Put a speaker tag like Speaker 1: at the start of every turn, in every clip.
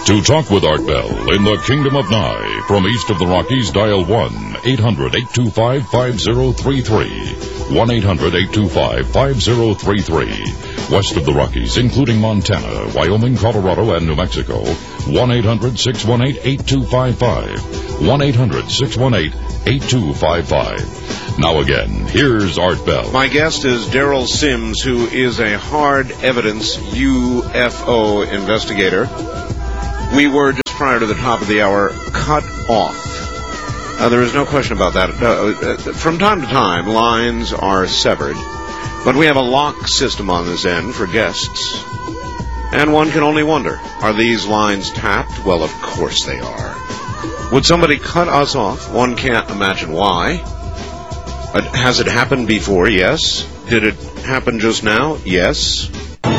Speaker 1: To talk with Art Bell in the Kingdom of Nye, from east of the Rockies, dial 1-800-825-5033. 1-800-825-5033. West of the Rockies, including Montana, Wyoming, Colorado, and New Mexico, 1-800-618-8255. 1-800-618-8255. Now again, here's Art Bell.
Speaker 2: My guest is Daryl Sims, who is a hard evidence UFO investigator. We were, just prior to the top of the hour, cut off. There is no question about that. From time to time, lines are severed, but we have a lock system on this end for guests. And one can only wonder, are these lines tapped? Well, of course they are. Would somebody cut us off? One can't imagine why. Has it happened before? Yes. Did it happen just now? Yes.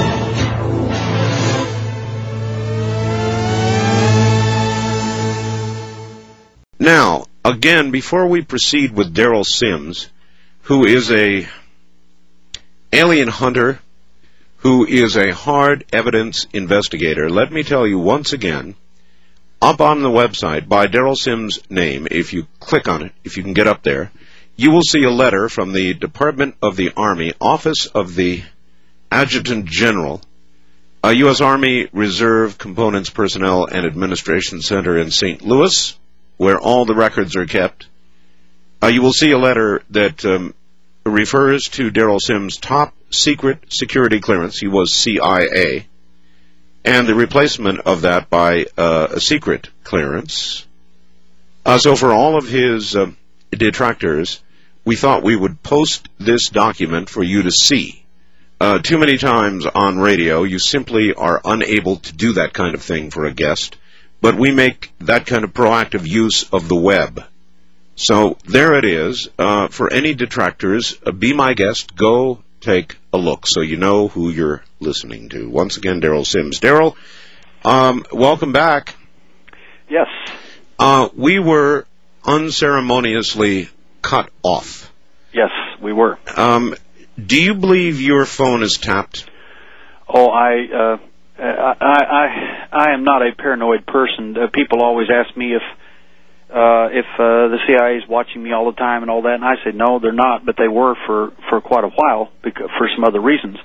Speaker 2: Now, again, before we proceed with Daryl Sims, who is a alien hunter, who is a hard evidence investigator, let me tell you once again, up on the website, by Daryl Sims' name, if you click on it, if you can get up there, you will see a letter from the Department of the Army, Office of the Adjutant General, a U.S. Army Reserve Components Personnel and Administration Center in St. Louis, where all the records are kept. You will see a letter that refers to Daryl Sims' top secret security clearance. He was CIA. And the replacement of that by a secret clearance. So for all of his detractors, we thought we would post this document for you to see. Too many times on radio, you simply are unable to do that kind of thing for a guest, but we make that kind of proactive use of the web. So there it is. For any detractors, be my guest. Go take a look so you know who you're listening to. Once again, Daryl Sims. Daryl, welcome back.
Speaker 3: Yes.
Speaker 2: We were unceremoniously cut off.
Speaker 3: Yes, we were.
Speaker 2: Do you believe your phone is tapped?
Speaker 3: Oh, I am not a paranoid person. People always ask me if the CIA is watching me all the time and all that, and I say no, they're not, but they were for quite a while for some other reasons.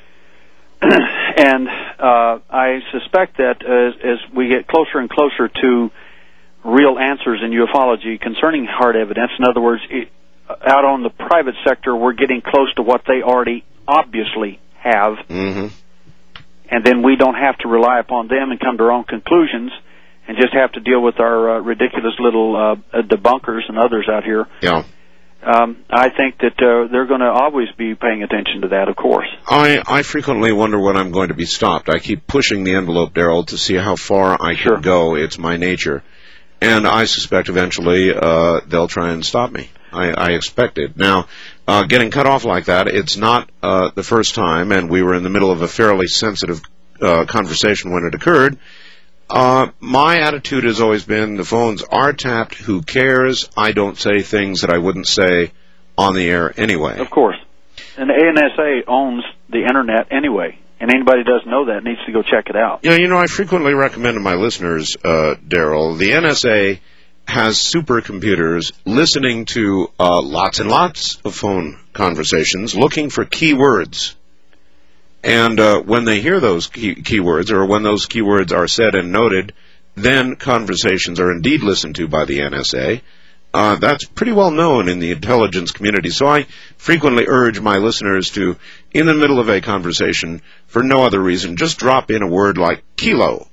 Speaker 3: And I suspect that as we get closer and closer to real answers in ufology concerning hard evidence, in other words, out on the private sector, we're getting close to what they already obviously have. Mm-hmm. And then we don't have to rely upon them and come to our own conclusions and just have to deal with our ridiculous little debunkers and others out here.
Speaker 2: Yeah.
Speaker 3: I think that they're going to always be paying attention to that, of course.
Speaker 2: I frequently wonder when I'm going to be stopped. I keep pushing the envelope, Daryl, to see how far I can go. It's my nature. And I suspect eventually they'll try and stop me. I expect it. Now, getting cut off like that, it's not the first time, and we were in the middle of a fairly sensitive conversation when it occurred. My attitude has always been the phones are tapped. Who cares? I don't say things that I wouldn't say on the air anyway.
Speaker 3: Of course. And the ANSA owns the Internet anyway. And anybody who doesn't know that needs to go check it out.
Speaker 2: Yeah, I frequently recommend to my listeners, Daryl, the NSA has supercomputers listening to lots and lots of phone conversations, looking for keywords. And when they hear those keywords, or when those keywords are said and noted, then conversations are indeed listened to by the NSA. That's pretty well known in the intelligence community. So I frequently urge my listeners to, in the middle of a conversation, for no other reason, just drop in a word like kilo.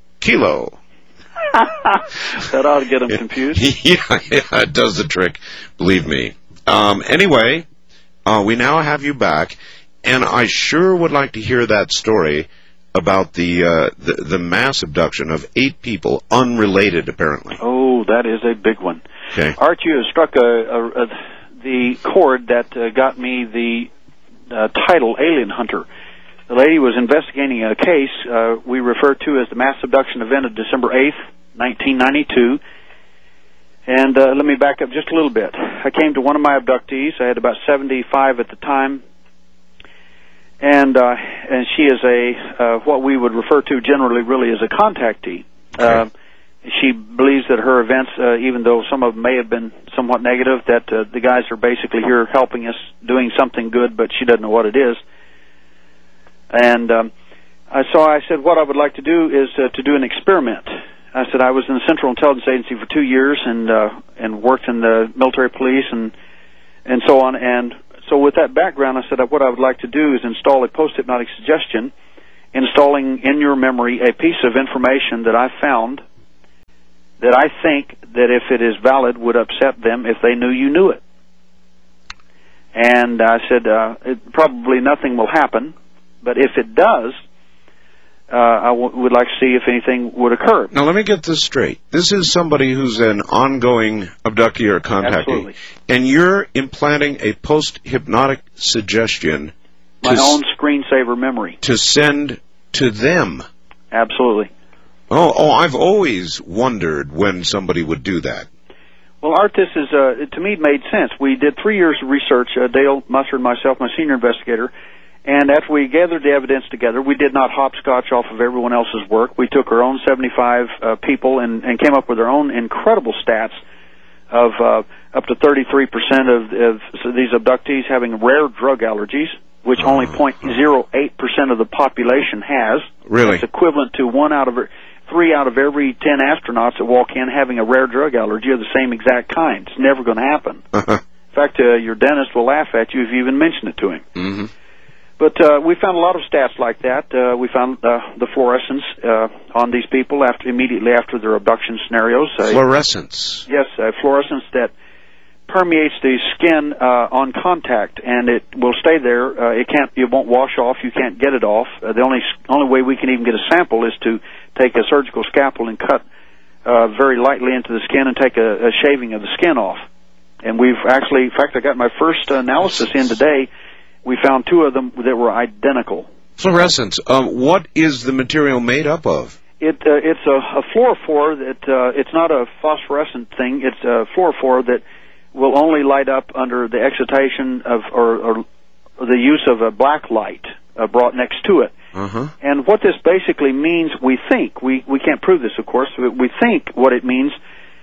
Speaker 3: That ought to get them confused.
Speaker 2: Yeah, it does the trick, believe me. Anyway, we now have you back, and I sure would like to hear that story about the mass abduction of 8 people, unrelated apparently.
Speaker 3: Oh, that is a big one.
Speaker 2: Okay.
Speaker 3: Art, you have struck the chord that got me the title Alien Hunter. The lady was investigating a case we refer to as the mass abduction event of December 8th, 1992. And let me back up just a little bit. I came to one of my abductees. I had about 75 at the time. And she is what we would refer to generally really as a contactee.
Speaker 2: Okay.
Speaker 3: She believes that her events, even though some of them may have been somewhat negative, that the guys are basically here helping us, doing something good, but she doesn't know what it is. And so I said, what I would like to do is to do an experiment. I said I was in the Central Intelligence Agency for 2 years and worked in the military police and so on. And so with that background, I said what I would like to do is install a post-hypnotic suggestion, installing in your memory a piece of information that I found that I think that if it is valid would upset them if they knew you knew it. And I said, probably nothing will happen, but if it does, I would like to see if anything would occur.
Speaker 2: Now, let me get this straight. This is somebody who's an ongoing abductee or contactee.
Speaker 3: Absolutely.
Speaker 2: And you're implanting a post-hypnotic suggestion.
Speaker 3: My own screensaver memory.
Speaker 2: To send to them.
Speaker 3: Absolutely.
Speaker 2: Oh, I've always wondered when somebody would do that.
Speaker 3: Well, Art, this is, to me, it made sense. We did 3 years of research, Dale Mustard, myself, my senior investigator, and after we gathered the evidence together, we did not hopscotch off of everyone else's work. We took our own 75 people and came up with our own incredible stats of up to 33% of these abductees having rare drug allergies, which only 0.08% of the population has.
Speaker 2: Really?
Speaker 3: It's equivalent to 3 out of every 10 astronauts that walk in having a rare drug allergy of the same exact kind. It's never going to happen. In fact, your dentist will laugh at you if you even mention it to him.
Speaker 2: Mm-hmm.
Speaker 3: But we found a lot of stats like that. We found the fluorescence on these people immediately after their abduction scenarios.
Speaker 2: Fluorescence?
Speaker 3: Yes, fluorescence that permeates the skin on contact, and it will stay there. It won't wash off. You can't get it off. The only way we can even get a sample is to take a surgical scalpel and cut very lightly into the skin and take a shaving of the skin off. And we've actually, in fact, I got my first analysis in today. We found 2 of them that were identical.
Speaker 2: Fluorescence. What is the material made up of?
Speaker 3: It's a fluorophore that it's not a phosphorescent thing. It's a fluorophore that will only light up under the excitation of or the use of a black light brought next to it.
Speaker 2: Uh-huh.
Speaker 3: And what this basically means, we think, we can't prove this, of course, but we think what it means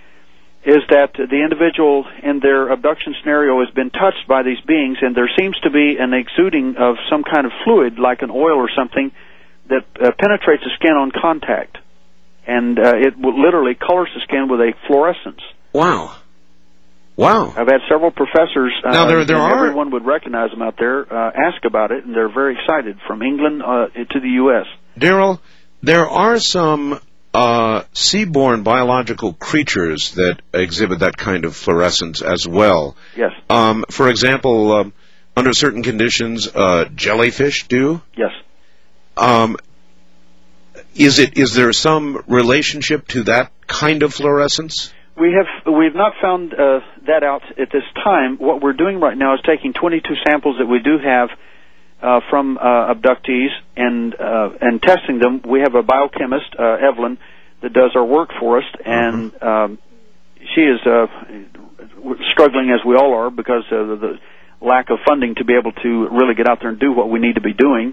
Speaker 3: is that the individual in their abduction scenario has been touched by these beings, and there seems to be an exuding of some kind of fluid, like an oil or something, that penetrates the skin on contact. And it literally colors the skin with a fluorescence.
Speaker 2: Wow. Wow.
Speaker 3: I've had several professors,
Speaker 2: now there are...
Speaker 3: everyone would recognize them out there, ask about it, and they're very excited, from England to the U.S.
Speaker 2: Daryl, there are some seaborne biological creatures that exhibit that kind of fluorescence as well.
Speaker 3: Yes.
Speaker 2: For example, under certain conditions, jellyfish do?
Speaker 3: Yes.
Speaker 2: Is there some relationship to that kind of fluorescence?
Speaker 3: We've not found that out at this time. What we're doing right now is taking 22 samples that we do have from abductees and testing them. We have a biochemist, Evelyn, that does our work for us, and she is struggling, as we all are, because of the lack of funding to be able to really get out there and do what we need to be doing.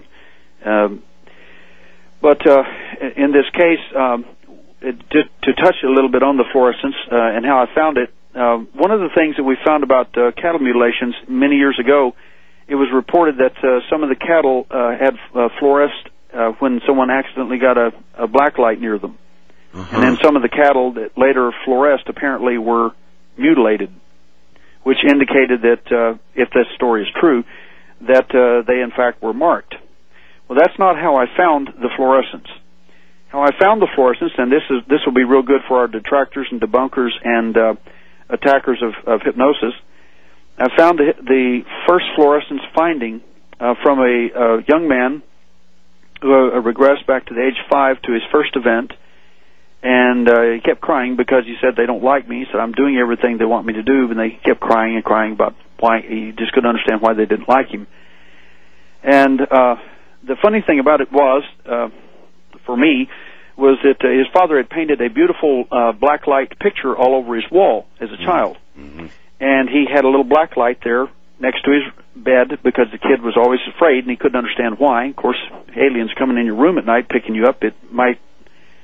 Speaker 3: But in this case, to touch a little bit on the fluorescence and how I found it, one of the things that we found about cattle mutilations many years ago, it was reported that some of the cattle had fluoresced when someone accidentally got a black light near them. And then some of the cattle that later fluoresced apparently were mutilated, which indicated that, if this story is true, that they in fact were marked. Well, that's not how I found the fluorescence. How I found the fluorescence, and this will be real good for our detractors and debunkers and attackers of hypnosis, I found the first fluorescence finding from a young man who regressed back to the age 5 to his first event, and he kept crying because he said, they don't like me. He said, I'm doing everything they want me to do, and they kept crying and crying about why he just couldn't understand why they didn't like him. And the funny thing about it was, for me, was that his father had painted a beautiful black light picture all over his wall as a child. Mm-hmm. And he had a little black light there next to his bed because the kid was always afraid and he couldn't understand why. Of course, aliens coming in your room at night picking you up, it might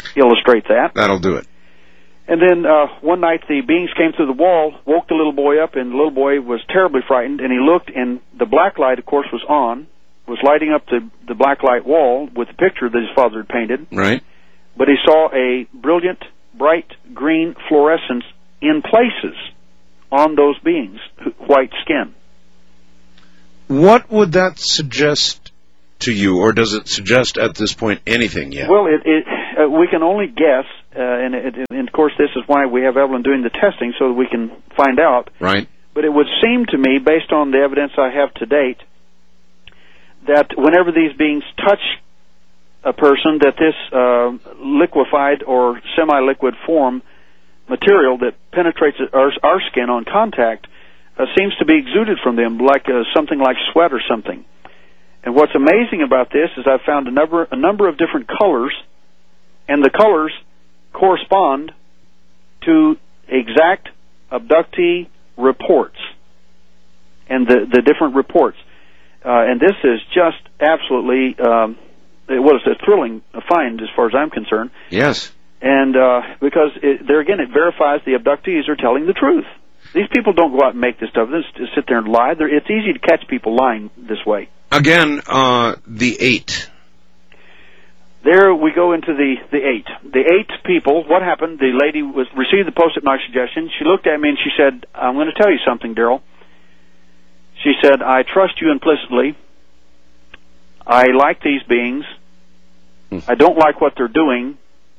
Speaker 3: illustrate that.
Speaker 2: That'll do it.
Speaker 3: And then one night the beings came through the wall, woke the little boy up, and the little boy was terribly frightened, and he looked, and the black light, of course, was on, was lighting up the black light wall with the picture that his father had painted.
Speaker 2: Right.
Speaker 3: But he saw a brilliant, bright green fluorescence in places on those beings, white skin.
Speaker 2: What would that suggest to you, or does it suggest at this point anything yet?
Speaker 3: Well, we can only guess, and of course this is why we have Evelyn doing the testing, so that we can find out.
Speaker 2: Right.
Speaker 3: But it would seem to me, based on the evidence I have to date, that whenever these beings touch a person, that this liquefied or semi-liquid form material that penetrates our skin on contact seems to be exuded from them, like something like sweat or something. And what's amazing about this is I've found a number of different colors, and the colors correspond to exact abductee reports and the different reports. And this is just absolutely, it was a thrilling find as far as I'm concerned.
Speaker 2: Yes.
Speaker 3: And because it verifies the abductees are telling the truth. These people don't go out and make this stuff. They just sit there and lie. It's easy to catch people lying this way.
Speaker 2: Again, the 8.
Speaker 3: There we go into the 8. The 8 people, what happened? The lady received the post-hypnotic suggestion. She looked at me and she said, I'm going to tell you something, Daryl. She said, I trust you implicitly. I like these beings. I don't like what they're doing.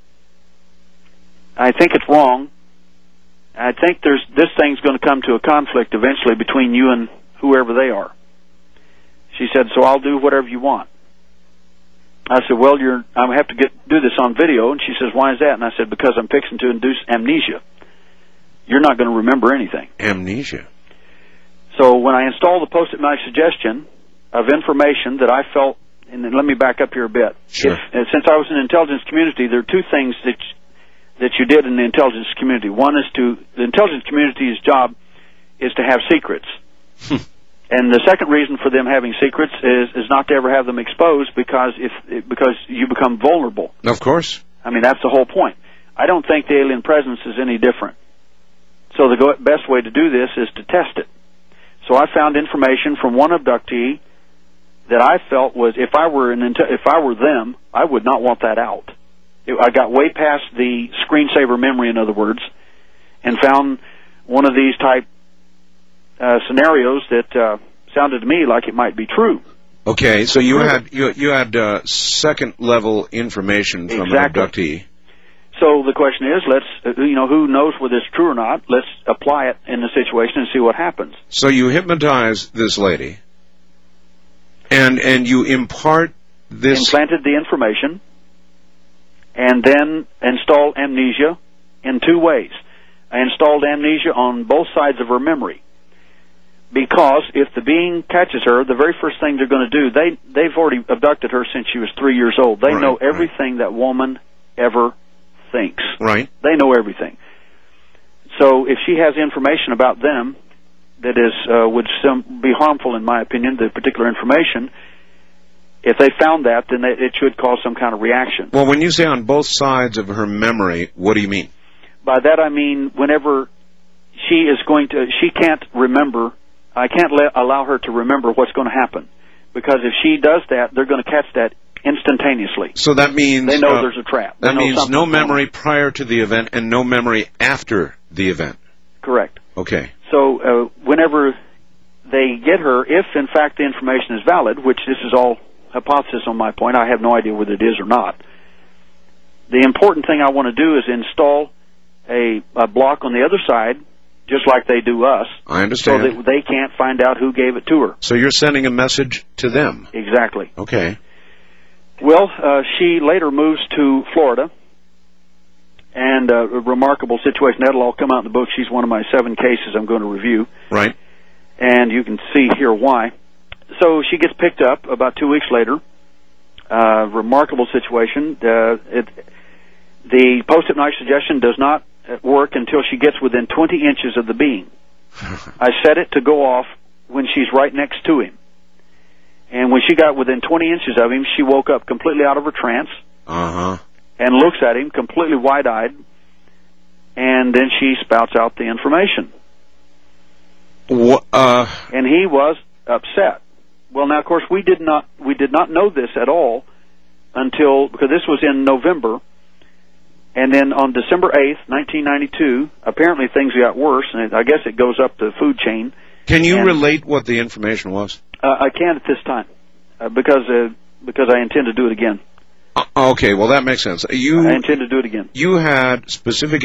Speaker 3: I think it's wrong. I think this thing's going to come to a conflict eventually between you and whoever they are. She said, so I'll do whatever you want. I said, well, I have to do this on video. And she says, why is that? And I said, because I'm fixing to induce amnesia. You're not going to remember anything.
Speaker 2: Amnesia.
Speaker 3: So when I installed the post-hypnotic suggestion of information that I felt, and then let me back up here a bit.
Speaker 2: Sure.
Speaker 3: Since I was in the intelligence community, there are two things that you did in the intelligence community. One is the intelligence community's job is to have secrets. And the second reason for them having secrets is not to ever have them exposed because you become vulnerable.
Speaker 2: Of course.
Speaker 3: I mean, that's the whole point. I don't think the alien presence is any different. So the best way to do this is to test it. So I found information from one abductee that I felt was, if I were them, I would not want that out. I got way past the screensaver memory, in other words, and found one of these type scenarios that sounded to me like it might be true.
Speaker 2: Okay, so you had second level information from an abductee.
Speaker 3: So the question is, who knows whether it's true or not? Let's apply it in the situation and see what happens.
Speaker 2: So you hypnotize this lady, and you impart this...
Speaker 3: Implanted the information, and then installed amnesia in two ways. I installed amnesia on both sides of her memory. Because if the being catches her, the very first thing they're going to do, they've already abducted her since she was 3 years old. They know everything that woman ever thinks.
Speaker 2: Right.
Speaker 3: They know everything. So if she has information about them that would be harmful, in my opinion, the particular information, if they found that, then it should cause some kind of reaction.
Speaker 2: Well, when you say on both sides of her memory, what do you mean?
Speaker 3: By that I mean whenever she can't remember, I can't allow her to remember what's going to happen. Because if she does that, they're going to catch that instantaneously.
Speaker 2: So that means...
Speaker 3: They know there's a trap.
Speaker 2: That means no memory prior to the event and no memory after the event.
Speaker 3: Correct.
Speaker 2: Okay.
Speaker 3: So whenever they get her, if in fact the information is valid, which this is all hypothesis on my point, I have no idea whether it is or not, the important thing I want to do is install a block on the other side, just like they do us.
Speaker 2: I understand.
Speaker 3: So that they can't find out who gave it to her.
Speaker 2: So you're sending a message to them.
Speaker 3: Exactly.
Speaker 2: Okay.
Speaker 3: Well, she later moves to Florida, and a remarkable situation. That'll all come out in the book. She's one of my 7 cases I'm going to review.
Speaker 2: Right.
Speaker 3: And you can see here why. So she gets picked up about 2 weeks later. Remarkable situation. The post-hypnotic suggestion does not work until she gets within 20 inches of the being. I set it to go off when she's right next to him. And when she got within 20 inches of him, she woke up completely out of her trance.
Speaker 2: Uh-huh.
Speaker 3: and looks at him completely wide-eyed, and then she spouts out the information. And he was upset. Well, now, of course, we did not know this at all because this was in November. And then on December 8th, 1992, apparently things got worse, and I guess it goes up the food chain.
Speaker 2: Can you relate what the information was?
Speaker 3: I can't at this time, because I intend to do it again.
Speaker 2: Okay, well, that makes sense.
Speaker 3: I intend to do it again.
Speaker 2: You had specific